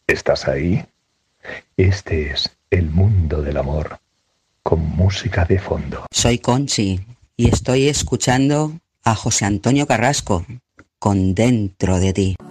¿Estás ahí? Este es el mundo del amor, con música de fondo. Soy Conchi y estoy escuchando a José Antonio Carrasco con Dentro de ti.